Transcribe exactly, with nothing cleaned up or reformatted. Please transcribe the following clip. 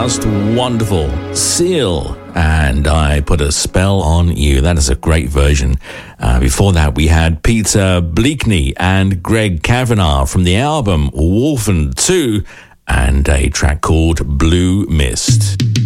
just wonderful. Seal, and I Put a Spell on You. That is a great version. Uh, before that, we had Peter Bleakney and Greg Kavanagh from the album Wolfen two, and a track called Blue Mist.